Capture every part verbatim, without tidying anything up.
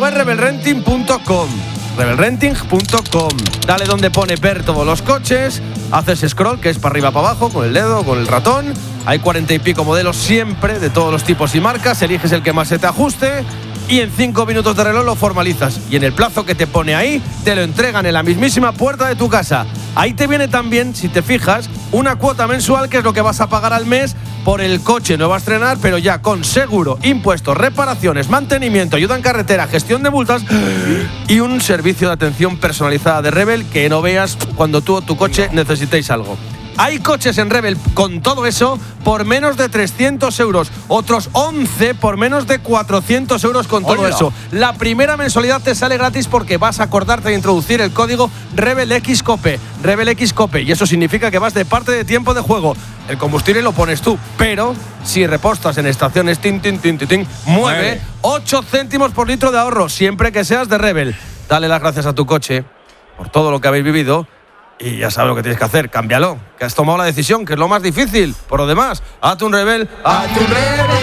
prueba en rebel renting punto com. rebel renting punto com. Dale donde pone ver todos los coches, haces scroll, que es para arriba para abajo, con el dedo, con el ratón. Hay cuarenta y pico modelos siempre, de todos los tipos y marcas. Eliges el que más se te ajuste y en cinco minutos de reloj lo formalizas. Y en el plazo que te pone ahí, te lo entregan en la mismísima puerta de tu casa. Ahí te viene también, si te fijas, una cuota mensual, que es lo que vas a pagar al mes por el coche nuevo a estrenar, pero ya con seguro, impuestos, reparaciones, mantenimiento, ayuda en carretera, gestión de multas y un servicio de atención personalizada de Rebel que no veas cuando tú o tu coche necesitéis algo. Hay coches en Rebel con todo eso por menos de trescientos euros. Otros once por menos de cuatrocientos euros con todo Hola. eso. La primera mensualidad te sale gratis porque vas a acordarte de introducir el código RebelXCope. RebelXCope. Y eso significa que vas de parte de tiempo de juego. El combustible lo pones tú, pero si repostas en estaciones tin, tin, tin, tin, tin, mueve ocho céntimos por litro de ahorro, siempre que seas de Rebel. Dale las gracias a tu coche por todo lo que habéis vivido. Y ya sabes lo que tienes que hacer, cámbialo, que has tomado la decisión, que es lo más difícil. Por lo demás, hazte un Rebel, hazte un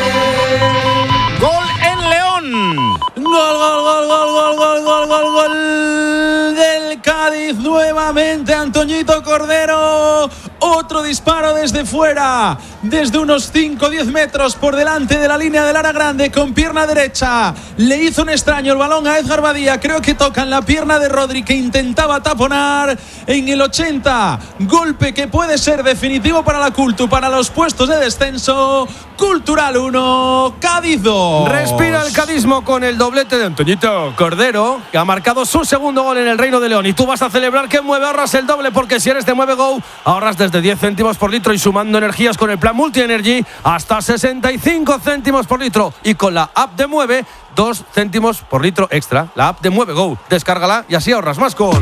Rebel. ¡Gol en León! Gol, gol, gol, gol, gol, gol, gol, gol, gol del Cádiz nuevamente, Antoñito Cordero. Otro disparo desde fuera, desde unos cinco o diez metros por delante de la línea del área grande, con pierna derecha. Le hizo un extraño el balón a Edgar Badía. Creo que toca en la pierna de Rodri, que intentaba taponar en el ochenta. Golpe que puede ser definitivo para la Cultu, para los puestos de descenso. Cultural uno, Cádiz dos. Respira el cadismo con el doblete de Antoñito Cordero, que ha marcado su segundo gol en el Reino de León. Y tú vas a celebrar que Mueve ahorras el doble, porque si eres de Mueve Go, ahorras desde diez céntimos por litro y sumando energías con el plan Multi Energy hasta sesenta y cinco céntimos por litro. Y con la app de Mueve, dos céntimos por litro extra. La app de Mueve Go. Descárgala y así ahorras más con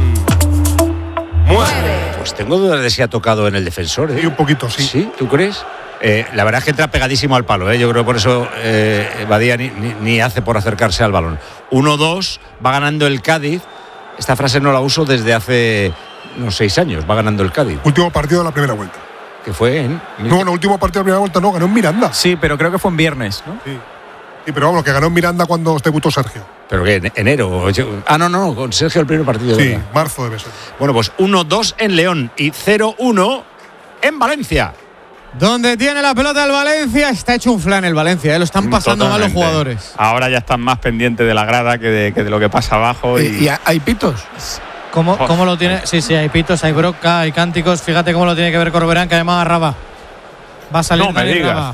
Mueve. Pues tengo dudas de si ha tocado en el defensor, ¿eh? Sí, un poquito, sí. ¿Sí? ¿Tú crees? Eh, la verdad es que entra pegadísimo al palo, ¿eh? Yo creo que por eso eh, Badía ni, ni, ni hace por acercarse al balón. uno dos, va ganando el Cádiz. Esta frase no la uso desde hace unos seis años. Va ganando el Cádiz. Último partido de la primera vuelta. Que fue en... No, no, último partido de la primera vuelta no, ganó en Miranda. Sí, pero creo que fue en viernes, ¿no? Sí. Sí, pero vamos, que ganó en Miranda cuando debutó Sergio. ¿Pero qué? ¿En enero? Ah, no, no, con Sergio el primer partido. Sí, ¿verdad? marzo debe ser. Bueno, pues uno dos en León y cero uno en Valencia. Donde tiene la pelota el Valencia, está hecho un flan el Valencia, ¿eh? Lo están pasando mal los jugadores. Ahora ya están más pendientes de la grada que de, que de lo que pasa abajo. Y, ¿Y hay pitos? ¿Cómo, ¿Cómo lo tiene? Sí, sí, hay pitos, hay broca, hay cánticos. Fíjate cómo lo tiene que ver Corberán, que además Raba va a salir. No me digas. Raba,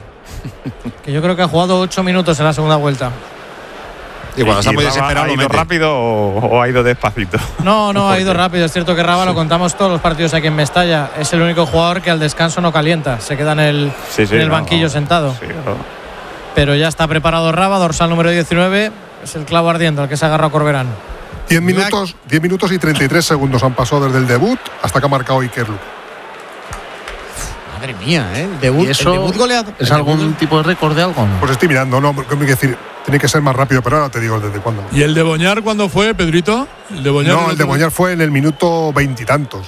que yo creo que ha jugado ocho minutos en la segunda vuelta. Y cuando está muy Raba desesperado ¿Ha lo ido mete. rápido o, o ha ido despacito? No, no, ha ido rápido. Es cierto que Raba, lo contamos todos los partidos aquí en Mestalla, es el único jugador que al descanso no calienta, se queda en el, Sí, sí, en el no, banquillo no. sentado. Sí, no. Pero ya está preparado Raba, dorsal número diecinueve, es el clavo ardiente al que se agarra Corberán. diez minutos, diez minutos y treinta y tres segundos han pasado desde el debut hasta que ha marcado Iker Luque. Madre mía, ¿eh? El debut, ¿Y eso el debut goleado. ¿Es el algún debut- tipo de récord de algo? ¿No? Pues estoy mirando, no, porque hay que decir, tiene que ser más rápido, pero ahora te digo desde cuándo. ¿Y el de Boñar cuándo fue, Pedrito? El de Boñar. No, el de Boñar fue en el minuto veintitantos.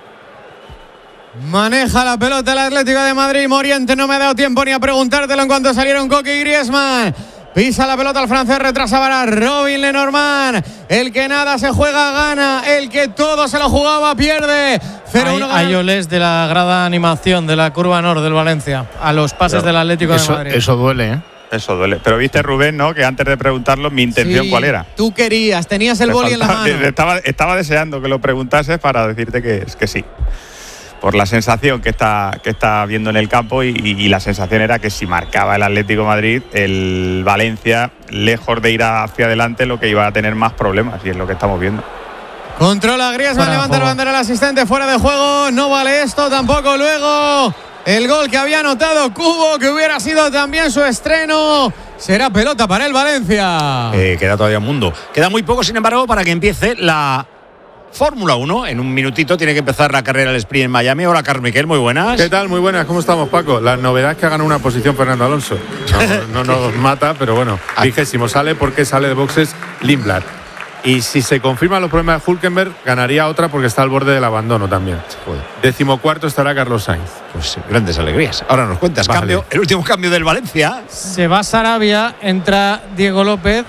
Maneja la pelota el Atlético de Madrid. Moriente, no me ha dado tiempo ni a preguntártelo en cuanto salieron Coque y Griezmann. Pisa la pelota al francés, retrasa para Robin Lenormand. El que nada se juega gana, el que todo se lo jugaba pierde. cero uno. Hay, hay olés de la grada animación de la curva norte del Valencia a los pases Pero del Atlético Eso, de Madrid. eso duele, ¿eh? Eso duele. Pero viste, Rubén, ¿no? Que antes de preguntarlo, mi intención, Sí, ¿cuál era? Tú querías, tenías el Me boli en la faltaba- mano. Estaba, estaba deseando que lo preguntases para decirte que, que sí. Por la sensación que está, que está viendo en el campo y, y la sensación era que si marcaba el Atlético de Madrid, el Valencia, lejos de ir hacia adelante, lo que iba a tener más problemas, y es lo que estamos viendo. Controla Griezmann, Fuera de levanta el juego. bandera el asistente, fuera de juego. No vale esto tampoco luego. El gol que había anotado Cubo, que hubiera sido también su estreno, será pelota para el Valencia. Eh, queda todavía un mundo. Queda muy poco, sin embargo, para que empiece la Fórmula uno. En un minutito tiene que empezar la carrera del sprint en Miami. Hola, Carmiquel, muy buenas. ¿Qué tal? Muy buenas, ¿cómo estamos, Paco? La novedad es que ha ganado una posición Fernando Alonso. No, no nos mata, pero bueno, vigésimo sale porque sale de boxes Lindblad. Y si se confirman los problemas de Hülkenberg, ganaría otra porque está al borde del abandono también. Joder. Decimocuarto estará Carlos Sainz. Pues grandes alegrías. Ahora nos cuentas. Vale. Cambio, el último cambio del Valencia. Se va Sarabia, entra Diego López.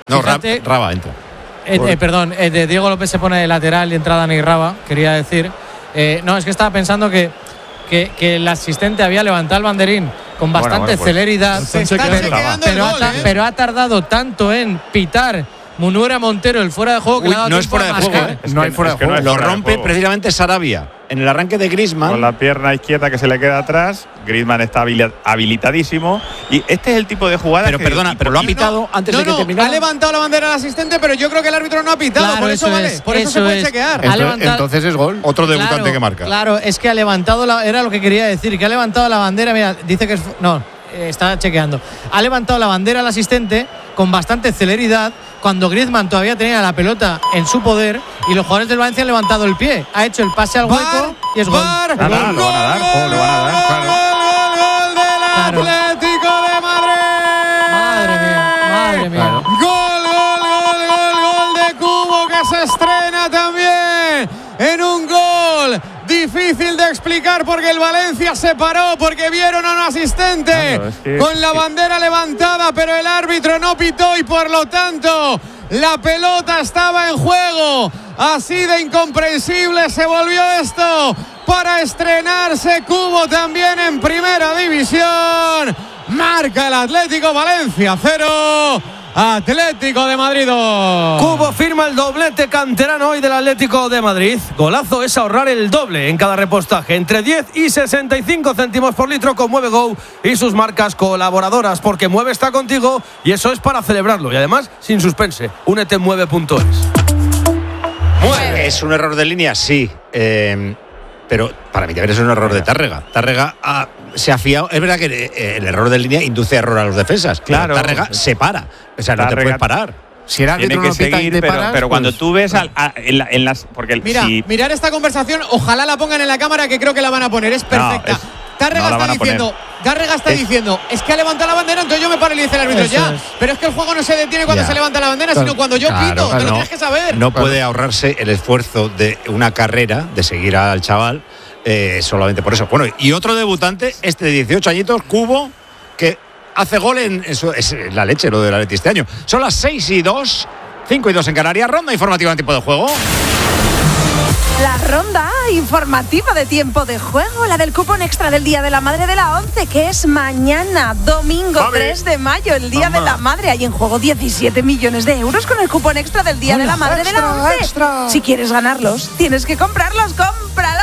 No, Fíjate, Raba entra. Eh, eh, perdón, eh, de Diego López se pone de lateral y entra Dani Raba, quería decir. Eh, no, es que estaba pensando que, que, que el asistente había levantado el banderín con bastante bueno, bueno, pues, celeridad. Se está pero, chequeando pero, el ha, gol, ta- ¿eh? pero ha tardado tanto en pitar Munuera Montero el fuera de juego que Uy, le ha dado no es tiempo fuera a de juego, mascar. ¿eh? Es no que- hay fuera es de que no juego. es Lo fuera de rompe juego. precisamente Sarabia. En el arranque de Griezmann. Con la pierna izquierda que se le queda atrás, Griezmann está habili- habilitadísimo. Y este es el tipo de jugada Pero que, perdona, y pero lo ha por- pitado antes No, de que no, terminara. ha levantado la bandera al asistente, pero yo creo que el árbitro no ha pitado, Claro, por eso, eso vale. es, por eso, se eso puede es. chequear. Ha Entonces, levantado- entonces es gol. Otro debutante Claro, que marca. Claro, es que ha levantado la, era lo que quería decir, que ha levantado la bandera, mira, dice que es no, eh, está chequeando. Ha levantado la bandera al asistente con bastante celeridad cuando Griezmann todavía tenía la pelota en su poder y los jugadores del Valencia han levantado el pie, ha hecho el pase al hueco Var, y es gol. var, Es Nada, gol. lo van a dar, Gol, lo van a dar, claro. Gol, gol del Claro. Atlético de Madrid. Madre mía, madre mía. Gol, gol, gol, gol, gol de Cubo que se estrena también en un gol difícil de explicar porque el Valencia se paró porque vieron a un asistente Claro, es que- con la que- bandera levantada, pero el árbitro no pitó y por lo tanto la pelota estaba en juego. Así de incomprensible se volvió esto para estrenarse Cubo también en primera división. Marca el Atlético Valencia cero. Atlético de Madrid dos. Cubo firma el doblete canterano hoy del Atlético de Madrid. Golazo es ahorrar el doble en cada repostaje. Entre diez y sesenta y cinco céntimos por litro con Mueve Go y sus marcas colaboradoras. Porque Mueve está contigo y eso es para celebrarlo. Y además, sin suspense. Únete en mueve punto es. ¿Es un error de línea? Sí. Eh, pero para mí también es un error de Tárrega. Tárrega ha- se ha fiado. Es verdad que eh, el error de línea induce error a los defensas. Claro. Pero Tárrega se para. O sea, no te Tárrega- puedes parar. Si el Tiene árbitro que no pita y seguir, te pero, paras, pero cuando pues, tú ves al- a- en, la- en las. Porque Mira, si, mirar esta conversación, ojalá la pongan en la cámara que creo que la van a poner, es perfecta. es- Tárrega no la está van a poner. diciendo, Tárrega está Es- diciendo, es que ha levantado la bandera, entonces yo me paro y le dice el árbitro Eso ya. es. Pero es que el juego no se detiene cuando Ya. se levanta la bandera, Claro. sino cuando yo Claro, pito, te claro. lo No, tienes que saber. No puede ahorrarse el esfuerzo de una carrera, de seguir al chaval, eh, solamente por eso. Bueno, y otro debutante, este de dieciocho añitos, Cubo, que hace gol en. Eso es la leche, lo del Atleti este año. Son las seis y dos, cinco y dos en Canarias. Ronda informativa en tiempo de juego. La ronda informativa de tiempo de juego, la del cupón extra del Día de la Madre de la once, que es mañana, domingo Mami. tres de mayo, el Día Mamá. de la Madre. Hay en juego diecisiete millones de euros con el cupón extra del Día de la Madre de la once. Si quieres ganarlos, tienes que comprarlos. ¡Cómpralos!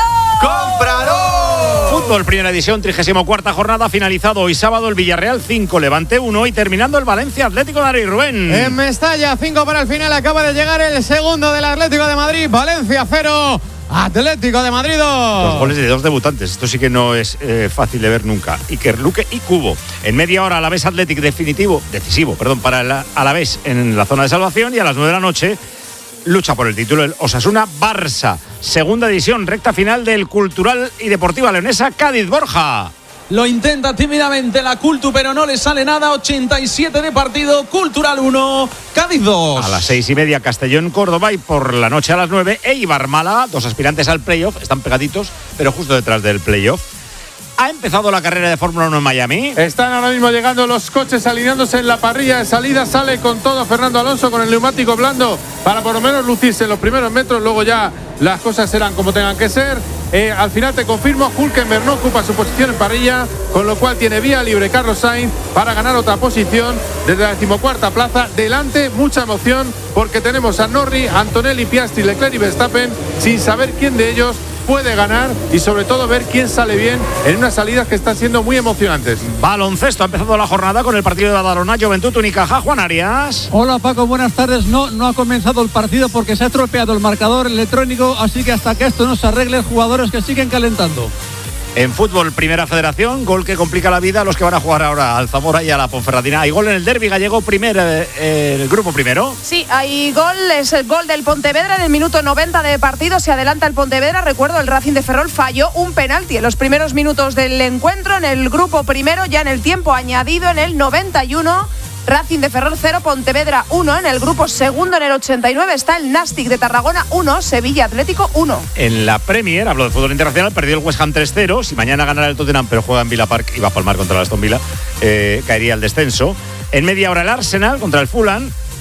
Fútbol, primera edición, trigésimo cuarta jornada, finalizado hoy sábado el Villarreal cinco, Levante uno y terminando el Valencia Atlético de Madrid. Rubén. En Mestalla, cinco para el final, acaba de llegar el segundo del Atlético de Madrid, Valencia cero, Atlético de Madrid dos. Los goles de dos debutantes, esto sí que no es eh, fácil de ver nunca. Iker Luque y Cubo. En media hora, Alavés Athletic definitivo, decisivo, perdón, para el Alavés en la zona de salvación y a las nueve de la noche lucha por el título el Osasuna Barça. Segunda división, recta final del Cultural y Deportiva Leonesa Cádiz. Borja. Lo intenta tímidamente la Cultu, pero no le sale nada. ochenta y siete de partido, Cultural uno, Cádiz dos. A las seis y media Castellón Córdoba y por la noche a las nueve Eibar Málaga, dos aspirantes al playoff, están pegaditos, pero justo detrás del playoff. Ha empezado la carrera de Fórmula uno en Miami. Están ahora mismo llegando los coches alineándose en la parrilla de salida. Sale con todo Fernando Alonso con el neumático blando para por lo menos lucirse en los primeros metros. Luego ya las cosas serán como tengan que ser. Eh, al final te confirmo, Hülkenberg no ocupa su posición en parrilla, con lo cual tiene vía libre Carlos Sainz para ganar otra posición desde la decimocuarta plaza. Delante, mucha emoción porque tenemos a Norris, Antonelli, Piastri, Leclerc y Verstappen sin saber quién de ellos puede ganar y sobre todo ver quién sale bien en unas salidas que están siendo muy emocionantes. Baloncesto, ha empezado la jornada con el partido de Badalona, Juventud Unicaja. Juan Arias. Hola Paco, buenas tardes. No, no ha comenzado el partido porque se ha estropeado el marcador electrónico, así que hasta que esto no se arregle, jugadores que siguen calentando. En fútbol, Primera Federación, gol que complica la vida a los que van a jugar ahora al Zamora y a la Ponferradina. Hay gol en el derbi gallego, primer, eh, el grupo primero. Sí, hay gol, es el gol del Pontevedra en el minuto noventa de partido. Se adelanta el Pontevedra. Recuerdo, el Racing de Ferrol falló un penalti en los primeros minutos del encuentro en el grupo primero, ya en el tiempo añadido en el noventa y uno. Racing de Ferrol cero, Pontevedra uno. En el grupo segundo, en el ochenta y nueve, está el Nastic de Tarragona uno, Sevilla Atlético uno. En la Premier, hablo de fútbol internacional, perdió el West Ham tres cero. Si mañana ganara el Tottenham, pero juega en Villa Park y va a palmar contra el Aston Villa, eh, caería el descenso. En media hora el Arsenal contra el Fulham.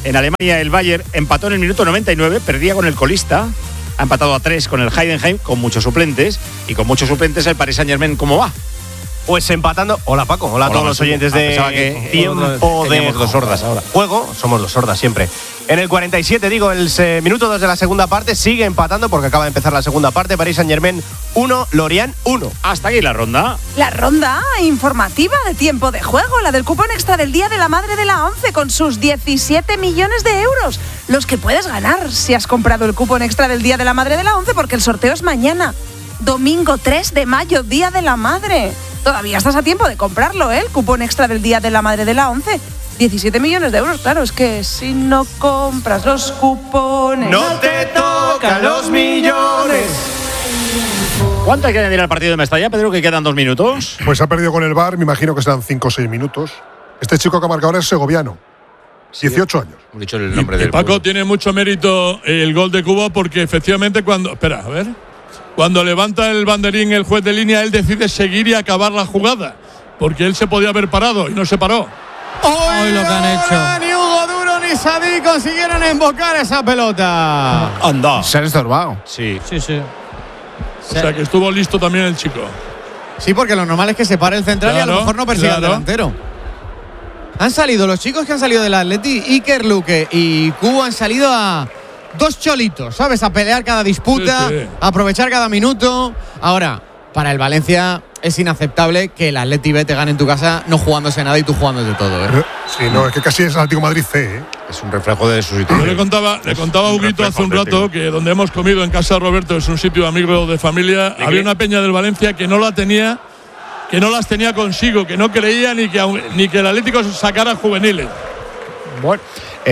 En Alemania el Bayern empató en el minuto noventa y nueve, perdía con el colista. Ha empatado a tres con el Heidenheim, con muchos suplentes. Y con muchos suplentes el Paris Saint-Germain, ¿cómo va? Pues empatando. Hola Paco, hola, hola a todos los oyentes de ah, que Tiempo de dos sordas ahora. Juego. Somos los sordas siempre. En el cuarenta y siete, digo, el eh, minuto dos de la segunda parte, sigue empatando porque acaba de empezar la segunda parte. Paris Saint-Germain uno, Lorient uno. Hasta aquí la ronda. La ronda informativa de Tiempo de Juego, la del cupón extra del Día de la Madre de la ONCE, con sus diecisiete millones de euros. Los que puedes ganar si has comprado el cupón extra del Día de la Madre de la ONCE, porque el sorteo es mañana, domingo tres de mayo, Día de la Madre. Todavía estás a tiempo de comprarlo, ¿eh? El cupón extra del Día de la Madre de la ONCE. diecisiete millones de euros, claro, es que si no compras los cupones, no te tocan los millones. ¿Cuánto hay que añadir al partido de Mestalla, Pedro, que quedan dos minutos? Pues ha perdido con el V A R, me imagino que serán cinco o seis minutos. Este chico que ha marcado ahora es segoviano, dieciocho años. Hemos dicho el nombre y, del y Paco pueblo. Tiene mucho mérito el gol de Cuba porque efectivamente cuando… Espera, a ver… Cuando levanta el banderín el juez de línea, él decide seguir y acabar la jugada. Porque él se podía haber parado y no se paró. Hoy lo que han hecho. Ni Hugo Duro ni Sadí consiguieron embocar esa pelota. Anda. Se han estorbado. Sí. Sí, sí. O sea que estuvo listo también el chico. Sí, porque lo normal es que se pare el central claro, y a lo mejor no persiga claro. al delantero. Han salido los chicos que han salido del Atleti, Iker Luque y Cuba, han salido a dos cholitos, ¿sabes? A pelear cada disputa, sí, sí. a aprovechar cada minuto. Ahora, para el Valencia es inaceptable que el Atleti B te gane en tu casa no jugándose nada y tú jugándote todo, ¿eh? Sí, no, es que casi es Atlético Madrid C, ¿eh? Es un reflejo de su Yo situación. le contaba, le contaba a Huguito hace un rato que donde hemos comido en casa de Roberto, es un sitio amigo de familia, ¿De había qué? una peña del Valencia que no la tenía, que no las tenía consigo, que no creía ni que, ni que el Atlético sacara juveniles. Bueno,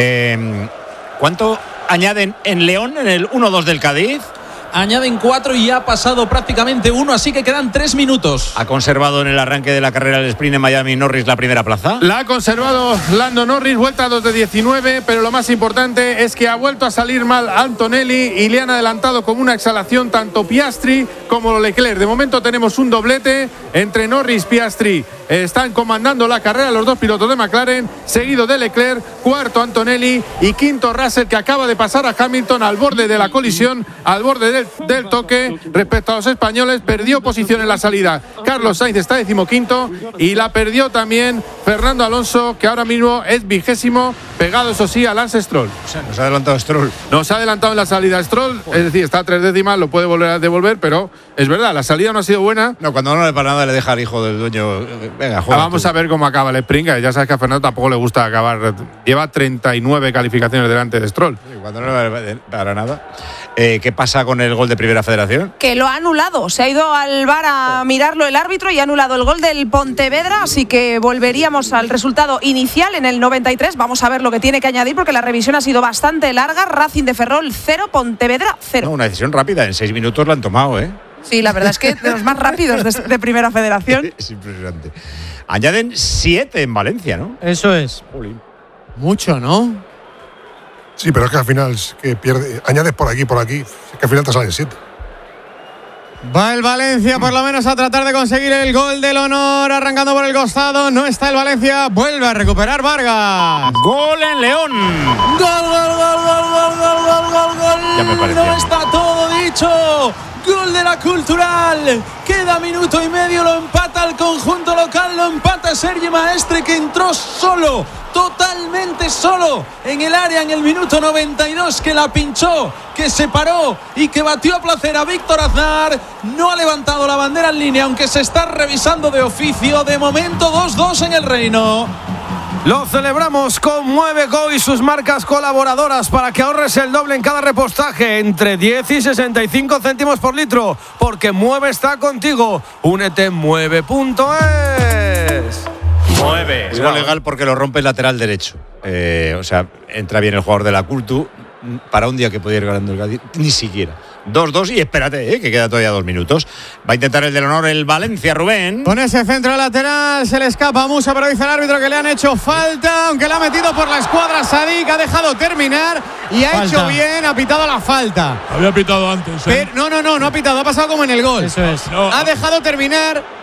eh, ¿cuánto añaden en León en el uno dos del Cádiz? Añaden cuatro y ha pasado prácticamente uno, así que quedan tres minutos. ¿Ha conservado en el arranque de la carrera del sprint en Miami Norris la primera plaza? La ha conservado Lando Norris, vuelta a dos de diecinueve, pero lo más importante es que ha vuelto a salir mal Antonelli y le han adelantado con una exhalación tanto Piastri como Leclerc. De momento tenemos un doblete entre Norris y Piastri. Están comandando la carrera los dos pilotos de McLaren, seguido de Leclerc, cuarto Antonelli y quinto Russell, que acaba de pasar a Hamilton al borde de la colisión, al borde del, del toque. Respecto a los españoles, perdió posición en la salida Carlos Sainz, está decimoquinto, y la perdió también Fernando Alonso, que ahora mismo es vigésimo, pegado eso sí a Lance Stroll. O sea, nos ha adelantado Stroll. Nos ha adelantado en la salida Stroll, es decir, está a tres décimas, lo puede volver a devolver, pero es verdad, la salida no ha sido buena. No, cuando no le para nada le deja al hijo del dueño. Venga, juega. Ah, vamos tú. a ver cómo acaba el sprint, que ya sabes que a Fernando tampoco le gusta acabar. Lleva treinta y nueve calificaciones delante de Stroll. Sí, cuando no le vale para nada. Eh, ¿Qué pasa con el gol de Primera Federación? Que lo ha anulado. Se ha ido al V A R a mirarlo el árbitro y ha anulado el gol del Pontevedra, así que volveríamos al resultado inicial en el noventa y tres. Vamos a ver lo que tiene que añadir porque la revisión ha sido bastante larga. Racing de Ferrol cero, Pontevedra cero. No, una decisión rápida, en seis minutos la han tomado, ¿eh? Sí, la verdad es que de los más rápidos de, de Primera Federación. Es impresionante. Añaden siete en Valencia, ¿no? Eso es. Jolín. Mucho, ¿no? Sí, pero es que al final es que pierde, añades por aquí, por aquí, es que al final te salen siete. Va el Valencia por lo menos a tratar de conseguir el gol del honor, arrancando por el costado. No está el Valencia, vuelve a recuperar Vargas. ¡Gol en León! ¡Gol, gol, gol, gol, gol, gol, gol, gol, gol! Ya me parecía. No está todo dicho. Gol de la Cultural. Queda minuto y medio, lo empata el conjunto local, lo empata Sergi Maestre, que entró solo, totalmente solo en el área en el minuto noventa y dos, que la pinchó, que se paró y que batió a placer a Víctor Aznar. No ha levantado la bandera en línea, aunque se está revisando de oficio. De momento dos dos en el Reino. Lo celebramos con Mueveco y sus marcas colaboradoras para que ahorres el doble en cada repostaje, entre diez y sesenta y cinco céntimos por litro, porque Mueve está contigo. Únete en mueve punto es. Mueve. Es gol legal porque lo rompe el lateral derecho. Eh, o sea, entra bien el jugador de la Cultu para un día que podía ir ganando el Cádiz, ni siquiera. dos dos y espérate, eh, que queda todavía dos minutos. Va a intentar el del honor el Valencia, Rubén. Con ese centro lateral se le escapa a Musa, pero dice el árbitro que le han hecho falta, aunque la ha metido por la escuadra Sadik, ha dejado terminar y ha Falta. hecho bien, ha pitado la falta. Había pitado antes. ¿eh? Pero, no, no, no, no ha pitado, ha pasado como en el gol. Eso es. No, Ha dejado terminar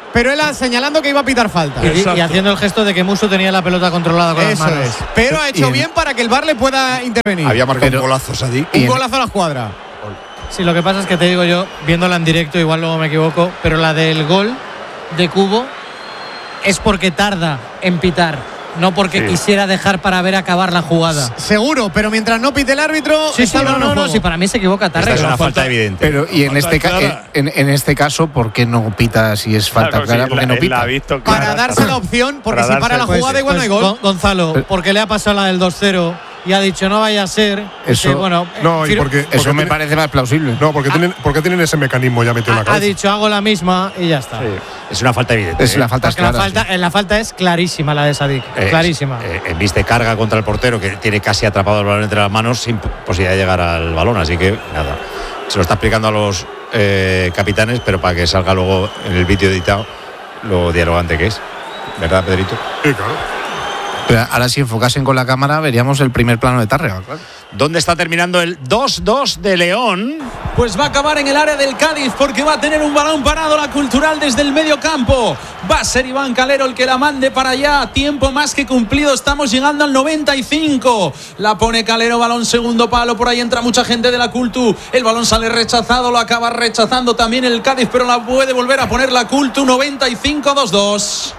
pero él señalando que iba a pitar falta. Y, y haciendo el gesto de que Musso tenía la pelota controlada con Eso las manos. es. Pero ha hecho bien para que el V A R le pueda intervenir. Había marcado un golazo, Sadik. Un golazo a la escuadra. Sí, lo que pasa es que te digo yo, viéndola en directo, igual luego me equivoco, pero la del gol de Kubo es porque tarda en pitar, no porque Sí. quisiera dejar para ver acabar la jugada. Seguro, pero mientras no pite el árbitro. Sí, sí, está no, el no, no, juego. sí, para mí se equivoca Tarrega. Esta es una falta evidente. Pero, y en Falta este, ca- clara. en, en este caso, ¿por qué no pita si es falta Claro, clara? sí, ¿Por qué la- no él la pita? ha visto Para clara. darse la opción, porque Para si para la darse- jugada igual no hay Pues, gol. Gon- Gonzalo, porque le ha pasado la del dos cero y ha dicho no vaya a ser. Eso- que, bueno, No, y eh, porque, Eso porque me tiene- parece más plausible. No, porque, tienen, porque tienen ese mecanismo ya metido en la ha, ha cabeza. dicho hago la misma y ya está. Es una falta evidente. Es ¿eh? la falta es Porque la clara. falta, eh, la falta es clarísima la de Sadik, Eh, clarísima. eh, en vista de carga contra el portero, que tiene casi atrapado el balón entre las manos sin p- posibilidad de llegar al balón. Así que nada, se lo está explicando a los eh, capitanes, pero para que salga luego en el vídeo editado lo dialogante que es. ¿Verdad, Pedrito? Sí, claro. Pero ahora, si enfocasen con la cámara, veríamos el primer plano de Tárrega. Claro. ¿Dónde está terminando el dos dos de León? Pues va a acabar en el área del Cádiz porque va a tener un balón parado la Cultural desde el medio campo. Va a ser Iván Calero el que la mande para allá. Tiempo más que cumplido. Estamos llegando al noventa y cinco. La pone Calero, balón segundo palo. Por ahí entra mucha gente de la Cultu. El balón sale rechazado. Lo acaba rechazando también el Cádiz, pero la puede volver a poner la Cultu. noventa y cinco, dos dos.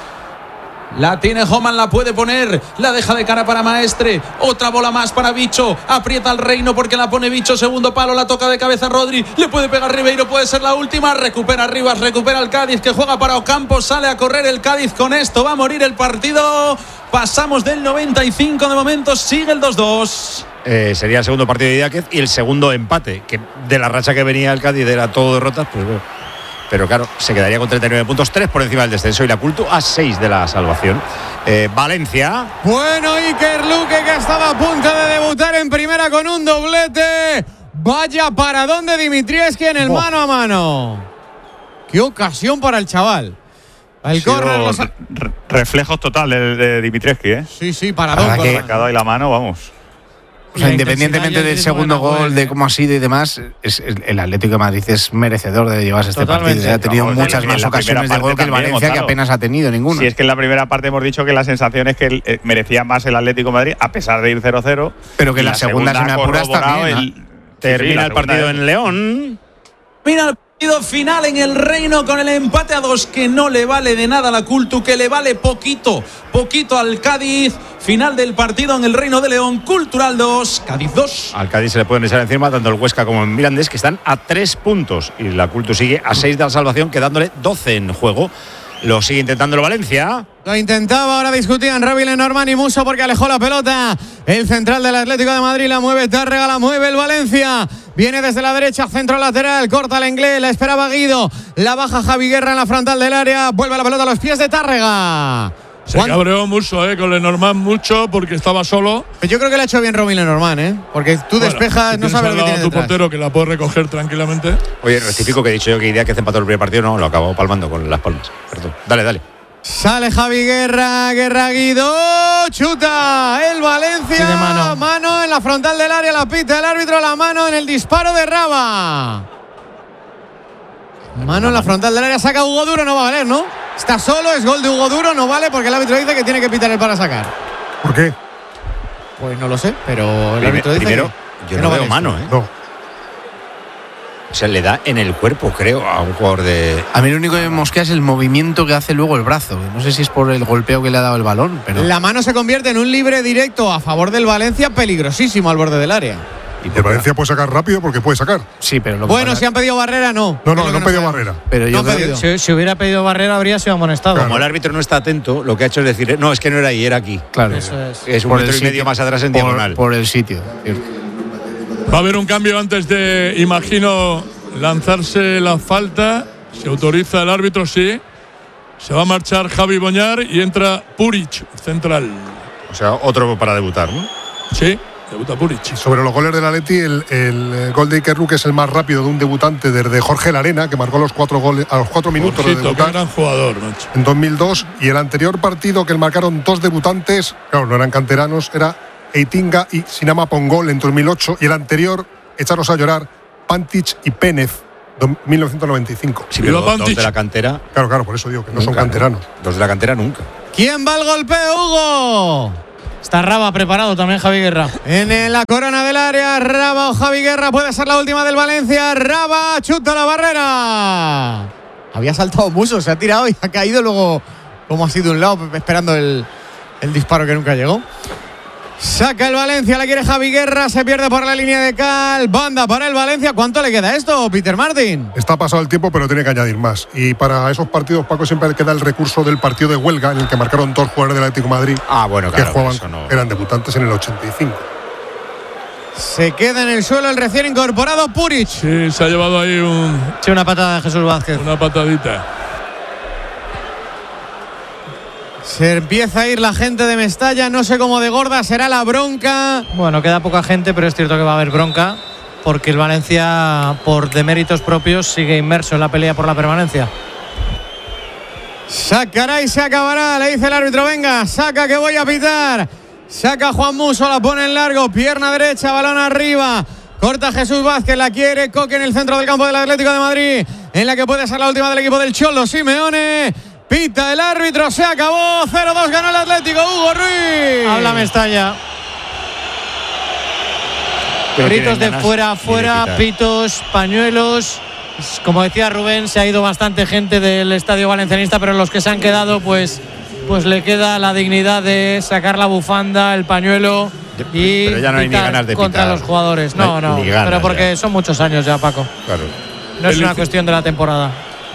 La tiene Homan, la puede poner, la deja de cara para Maestre, otra bola más para Bicho, aprieta al Reino porque la pone Bicho, segundo palo, la toca de cabeza Rodri, le puede pegar Ribeiro, puede ser la última, recupera Rivas, recupera el Cádiz que juega para Ocampo, sale a correr el Cádiz, con esto va a morir el partido, pasamos del noventa y cinco de momento, sigue el dos dos. Eh, sería el segundo partido de Idiáquez y el segundo empate, que de la racha que venía el Cádiz era todo derrotas, pues bueno. Pero claro, se quedaría con treinta y nueve puntos, tres por encima del descenso y la Cultu a seis de la salvación. Eh, Valencia. Bueno, Iker Luque, que estaba a punto de debutar en primera con un doblete. Vaya paradón de Dimitrievski en el Buah. mano a mano. Qué ocasión para el chaval. El Ha sido córner lo sa- re- reflejos total de, de Dimitrievski, ¿eh? Sí, sí, paradón. Para con- que- Sacado ahí la mano, vamos. O sea, La independientemente intensidad y el del ritmo segundo de Nahuel, gol, de eh. cómo ha sido y demás, es, el, el Atlético de Madrid es merecedor de llevarse este Totalmente. partido. Ha tenido Vamos, muchas en- más en la ocasiones primera de gol parte que el también, Valencia, que Gonzalo. apenas ha tenido ninguna. Si es que en la primera parte hemos dicho que la sensación es que eh, merecía más el Atlético de Madrid, a pesar de ir cero cero. Pero que Y la segunda, si me ha apuras, corroborado también, el- Termina Sí, la el partido segunda en León. Mira el partido final en el Reino con el empate a dos que no le vale de nada a la Cultu, que le vale poquito, poquito al Cádiz. Final del partido en el Reino de León, Cultural dos, Cádiz dos. Al Cádiz se le pueden echar encima tanto el Huesca como el Mirandés, que están a tres puntos. Y la Cultu sigue a seis de la salvación, quedándole doce en juego. Lo sigue intentando el Valencia. Lo intentaba, ahora discutían Ravi Lenormand y Musso porque alejó la pelota. El central del Atlético de Madrid la mueve Tárrega, la mueve el Valencia. Viene desde la derecha, centro lateral, corta el inglés, la esperaba Guido. La baja Javi Guerra en la frontal del área. Vuelve la pelota a los pies de Tárrega. Se cabreó mucho, eh, con Lenormand mucho porque estaba solo. Yo creo que le ha hecho bien Robin Lenormand, ¿eh? Porque tú Bueno, despejas, si no tienes sabes al lo que lado tiene a tu detrás. portero que la puede recoger tranquilamente. Oye, rectifico que he dicho yo que Idiáquez empató el primer partido. No, lo acabó palmando con las palmas. Perdón. Dale, dale. Sale Javi Guerra, Guerra Guido, chuta el Valencia, Sí, de mano. mano en la frontal del área, la pita el árbitro, la mano en el disparo de Raba. Mano en la frontal del área, saca Hugo Duro, no va a valer, ¿no? Está solo, es gol de Hugo Duro, no vale porque el árbitro dice que tiene que pitar el para sacar. ¿Por qué? Pues no lo sé, pero el Primer- árbitro dice primero, que- yo que no vale veo mano, esto. ¿eh? No. O sea, le da en el cuerpo, creo, a un jugador de. A mí lo único que me mosquea es el movimiento que hace luego el brazo. No sé si es por el golpeo que le ha dado el balón, pero. La mano se convierte en un libre directo a favor del Valencia, peligrosísimo al borde del área. Y el Valencia puede sacar rápido porque puede sacar. Sí, pero lo que Bueno, pasa- si han pedido barrera, no. No, Es no, lo no que han pedido sabemos. barrera. Pero No yo ha creo- pedido. Si, si hubiera pedido barrera, habría sido amonestado. Como el árbitro no está atento, lo que ha hecho es decir, eh, no, es que no era ahí, era aquí. Claro. Eso es. Es un Por el metro y medio sitio- más atrás en por- diagonal. Por el sitio, cierto. Va a haber un cambio antes de, imagino, lanzarse la falta. Se autoriza el árbitro, sí. Se va a marchar Javi Boñar y entra Puric, central. O sea, otro para debutar, ¿no? Sí, debuta Puric. Sobre los goles del Atleti, el, el eh, gol de Iker Luque es el más rápido de un debutante desde Jorge Larena, que marcó los cuatro goles a los cuatro minutos de Ojito, qué debutar gran jugador, macho. en dos mil dos. Y el anterior partido que marcaron dos debutantes, claro, no eran canteranos, era Eitinga y Sinama Pongol en dos mil ocho. Y el anterior, echaros a llorar, Pantic y Pénez. mil novecientos noventa y cinco. Sí, pero dos de la cantera. Claro, claro, por eso digo que no nunca, son canteranos. ¿no? Dos de la cantera nunca. ¿Quién va al golpeo, Hugo? Está Raba preparado también, Javi Guerra. En la corona del área, Raba o Javi Guerra. Puede ser la última del Valencia. Raba chuta la barrera. Había saltado Muso, se ha tirado y ha caído luego, como ha sido un lado, esperando el, el disparo que nunca llegó. Saca el Valencia, la quiere Javi Guerra, se pierde por la línea de cal. Banda para el Valencia. ¿Cuánto le queda esto, Peter Martin? Está pasado el tiempo, pero tiene que añadir más. Y para esos partidos, Paco, siempre queda el recurso del partido de huelga, en el que marcaron dos jugadores del Atlético de Madrid. Ah, bueno, claro. Que jugaban, eso no. eran debutantes en el ochenta y cinco. Se queda en el suelo el recién incorporado Puric. Sí, se ha llevado ahí un. Sí, una patada de Jesús Vázquez. Una patadita. Se empieza a ir la gente de Mestalla, no sé cómo de gorda será la bronca. Bueno, queda poca gente, pero es cierto que va a haber bronca, porque el Valencia, por deméritos propios, sigue inmerso en la pelea por la permanencia. Sacará y se acabará, le dice el árbitro, venga, saca que voy a pitar. Saca Juan Muso, la pone en largo, pierna derecha, balón arriba. Corta Jesús Vázquez, la quiere Coque en el centro del campo del Atlético de Madrid, en la que puede ser la última del equipo del Cholo Simeone. Pita el árbitro, se acabó, cero dos ganó el Atlético, Hugo Ruiz. Habla Mestalla. Pero Gritos de ganas fuera, fuera, de pitos, pañuelos. Como decía Rubén, se ha ido bastante gente del estadio valencianista, pero los que se han quedado, pues, pues le queda la dignidad de sacar la bufanda, el pañuelo y pero ya no hay ni ganas de contra pitar. los jugadores. No, No no, hay ni ganas pero porque ya. son muchos años ya, Paco. Claro. No es Felici- una cuestión de la temporada.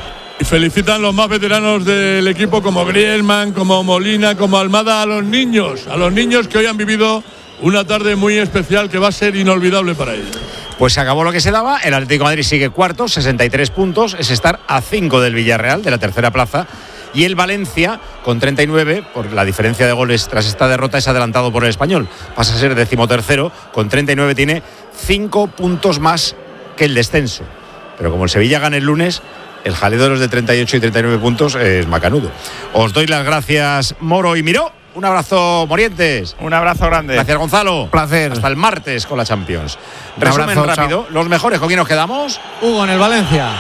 Y felicitan los más veteranos del equipo, como Griezmann, como Molina, como Almada, a los niños, a los niños que hoy han vivido una tarde muy especial que va a ser inolvidable para ellos. Pues se acabó lo que se daba. El Atlético de Madrid sigue cuarto, sesenta y tres puntos. Es estar a cinco del Villarreal, de la tercera plaza. Y el Valencia, con treinta y nueve, por la diferencia de goles tras esta derrota, es adelantado por el Español. Pasa a ser decimotercero. Con treinta y nueve tiene cinco puntos más que el descenso. Pero como el Sevilla gana el lunes, el jaleo de los de treinta y ocho y treinta y nueve puntos es macanudo. Os doy las gracias, Moro y Miró. Un abrazo, Morientes. Un abrazo grande. Gracias, Gonzalo. Placer. Hasta el martes con la Champions. Un Resumen abrazo, rápido. chao. Los mejores, ¿con quién nos quedamos? Hugo en el Valencia.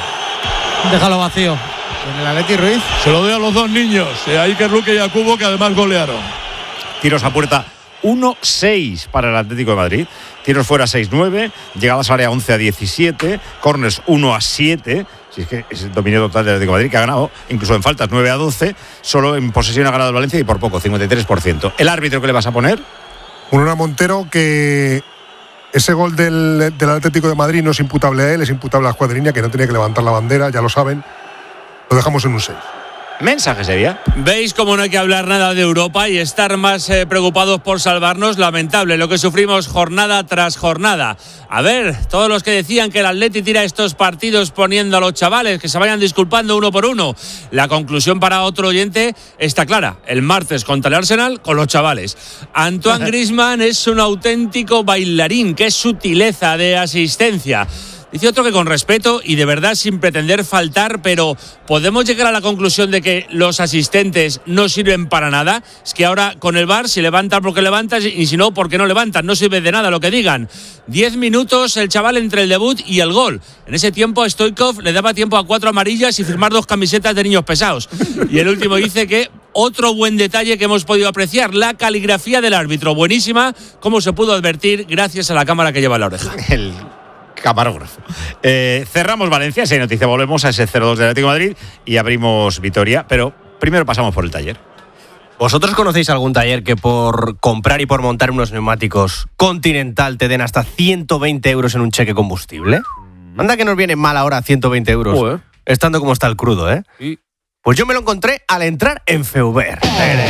Déjalo vacío. En el Atleti Ruiz. Se lo doy a los dos niños, a Iker Luque y a Cubo, que además golearon. Tiros a puerta uno seis para el Atlético de Madrid. Tiros fuera seis nueve. Llegadas al área once a diecisiete. Corners uno a siete. Si es que es el dominio total del Atlético de Madrid, que ha ganado, incluso en faltas nueve a doce. Solo en posesión ha ganado el Valencia y por poco, cincuenta y tres por ciento. ¿El árbitro qué le vas a poner? Unona Montero, que ese gol del, del Atlético de Madrid no es imputable a él, es imputable a la Escuadrilla, que no tenía que levantar la bandera, ya lo saben. Lo dejamos en un seis. Mensaje sería. ¿Veis cómo no hay que hablar nada de Europa y estar más eh, preocupados por salvarnos? Lamentable lo que sufrimos jornada tras jornada. A ver, todos los que decían que el Atleti tira estos partidos poniendo a los chavales, que se vayan disculpando uno por uno. La conclusión para otro oyente está clara. El martes contra el Arsenal con los chavales. Antoine Griezmann es un auténtico bailarín. Qué sutileza de asistencia. Dice otro que con respeto y de verdad sin pretender faltar, pero ¿podemos llegar a la conclusión de que los asistentes no sirven para nada? Es que ahora con el V A R, si levantan porque levantan y si no, porque no levantan. No sirve de nada lo que digan. Diez minutos el chaval entre el debut y el gol. En ese tiempo a Stoichkov le daba tiempo a cuatro amarillas y firmar dos camisetas de niños pesados. Y el último dice que otro buen detalle que hemos podido apreciar, la caligrafía del árbitro. Buenísima, como se pudo advertir gracias a la cámara que lleva en la oreja. El camarógrafo. Eh, cerramos Valencia, si hay noticia volvemos a ese cero dos del Atlético de Madrid y abrimos Vitoria, pero primero pasamos por el taller. ¿Vosotros conocéis algún taller que por comprar y por montar unos neumáticos Continental te den hasta ciento veinte euros en un cheque combustible? Anda que nos viene mal ahora ciento veinte euros, Joder. estando como está el crudo, ¿eh? Sí. Pues yo me lo encontré al entrar en Feuber.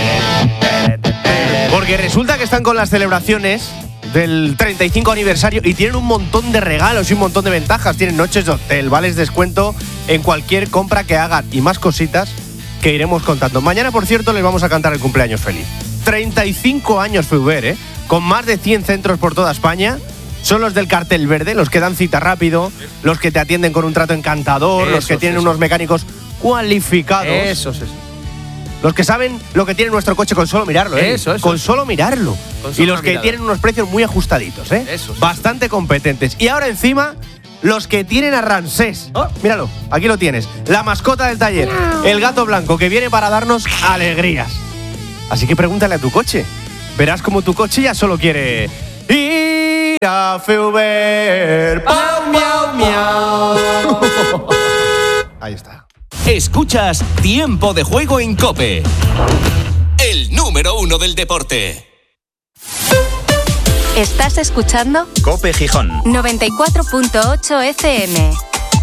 Porque resulta que están con las celebraciones del treinta y cinco aniversario y tienen un montón de regalos y un montón de ventajas. Tienen noches de hotel, vales descuento en cualquier compra que hagan y más cositas que iremos contando. Mañana, por cierto, les vamos a cantar el cumpleaños feliz. treinta y cinco años Feuber, ¿eh? Con más de cien centros por toda España. Son los del cartel verde, los que dan cita rápido, los que te atienden con un trato encantador, Esos, los que tienen esos. unos mecánicos cualificados. Eso, eso. Los que saben lo que tiene nuestro coche con solo mirarlo, ¿eh? Eso, eso. Con solo mirarlo. Con y solo los que mirada. tienen unos precios muy ajustaditos, ¿eh? Eso, sí. Bastante competentes. Y ahora encima los que tienen a Ramsés. Oh, míralo, aquí lo tienes. La mascota del taller. El gato blanco que viene para darnos alegrías. Así que pregúntale a tu coche. Verás como tu coche ya solo quiere ir a Feuber. ¡Pau, miau, miau! Ahí está. Escuchas Tiempo de Juego en COPE. El número uno del deporte. ¿Estás escuchando? COPE Gijón. noventa y cuatro punto ocho F M.